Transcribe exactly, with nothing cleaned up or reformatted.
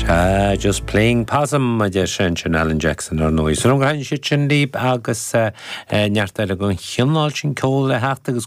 Uh, just playing possum a de sin sin Alan Jackson ar nóis. Rung hain si sin líb agus neart ar a gon chianál sin cóil le hecht agus